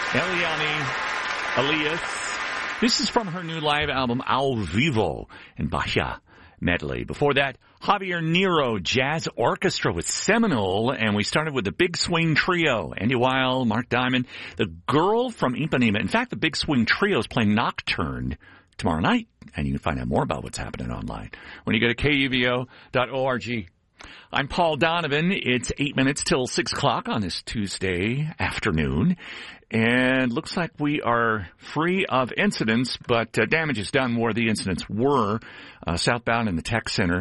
Eliane Elias. This is from her new live album, Ao Vivo, and Bahia medley. Before that, Javier Nero Jazz Orchestra with Seminole, and we started with the Big Swing Trio, Andy Weil, Mark Diamond, the Girl from Ipanema. In fact, the Big Swing Trio is playing Nocturne tomorrow night, and you can find out more about what's happening online when you go to kuvo.org. I'm Paul Donovan. It's 8 minutes till 6 o'clock on this Tuesday afternoon. And looks like we are free of incidents, but damage is done where the incidents were. Southbound in the Tech Center,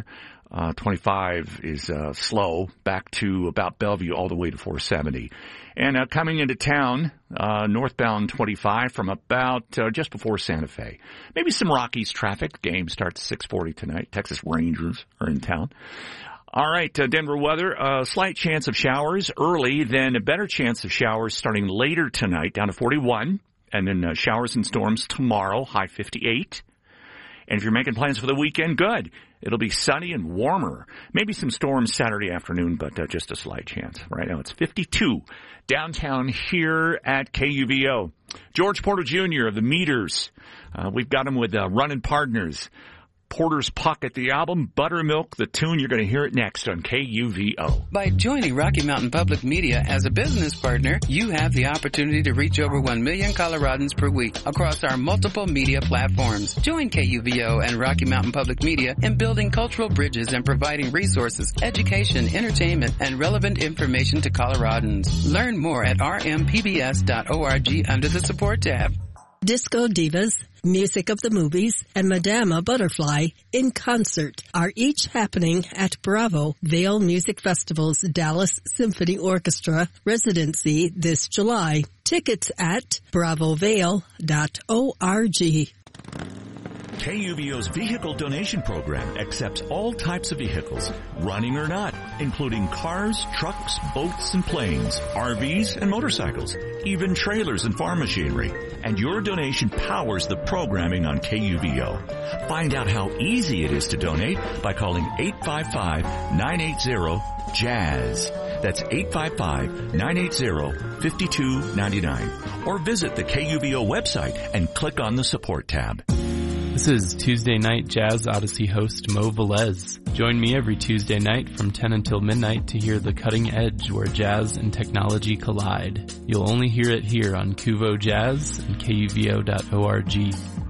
25 is slow, back to about Bellevue all the way to 470. And coming into town, northbound 25 from about just before Santa Fe. Maybe some Rockies traffic. Game starts 6:40 tonight. Texas Rangers are in town. All right, Denver weather, a slight chance of showers early, then a better chance of showers starting later tonight, down to 41, and then showers and storms tomorrow, high 58. And if you're making plans for the weekend, good. It'll be sunny and warmer. Maybe some storms Saturday afternoon, but just a slight chance. Right now it's 52 downtown here at KUVO. George Porter Jr. of the Meters. We've got him with Running Partners. Porter's Pocket, the album, Buttermilk, the tune. You're going to hear it next on KUVO. By joining Rocky Mountain Public Media as a business partner, you have the opportunity to reach over 1 million Coloradans per week across our multiple media platforms. Join KUVO and Rocky Mountain Public Media in building cultural bridges and providing resources, education, entertainment, and relevant information to Coloradans. Learn more at rmpbs.org under the support tab. Disco Divas, Music of the Movies, and Madama Butterfly in concert are each happening at Bravo Vale Music Festival's Dallas Symphony Orchestra residency this July. Tickets at bravovale.org. KUVO's vehicle donation program accepts all types of vehicles, running or not, including cars, trucks, boats, and planes, RVs, and motorcycles, even trailers and farm machinery. And your donation powers the programming on KUVO. Find out how easy it is to donate by calling 855-980-JAZZ. That's 855-980-5299. Or visit the KUVO website and click on the support tab. This is Tuesday Night Jazz Odyssey host Mo Velez. Join me every Tuesday night from 10 until midnight to hear the cutting edge where jazz and technology collide. You'll only hear it here on Kuvo Jazz and KUVO.org.